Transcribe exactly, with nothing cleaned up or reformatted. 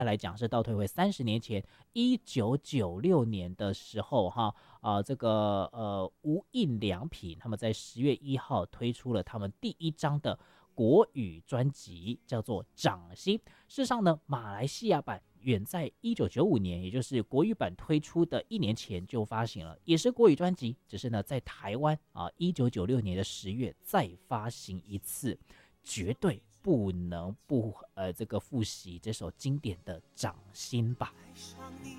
来讲是倒退回三十年前，一九九六年的时候，哈，呃，这个呃无印良品他们在十月一号推出了他们第一张的国语专辑，叫做《掌心》。事实上呢，马来西亚版远在一九九五年，也就是国语版推出的一年前就发行了，也是国语专辑，只是呢在台湾啊，一九九六年的十月再发行一次，绝对不能不呃这个复习这首经典的《掌心》吧。